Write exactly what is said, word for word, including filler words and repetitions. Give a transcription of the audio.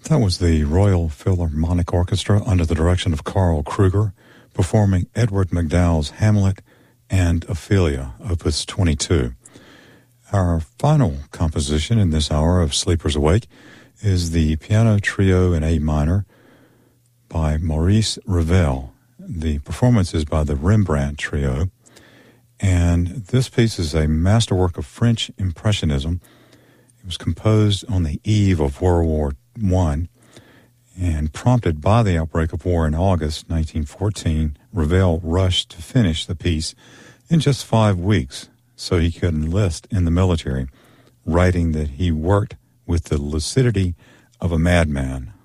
That was the Royal Philharmonic Orchestra under the direction of Carl Kruger, performing Edward MacDowell's Hamlet and Ophelia, Opus twenty-two. Our final composition in this hour of Sleepers Awake is the piano trio in A minor by Maurice Ravel. The performance is by the Rembrandt Trio, and this piece is a masterwork of French Impressionism. It was composed on the eve of World War One, and prompted by the outbreak of war in August nineteen fourteen, Ravel rushed to finish the piece in just five weeks so he could enlist in the military, writing that he worked with the lucidity of a madman.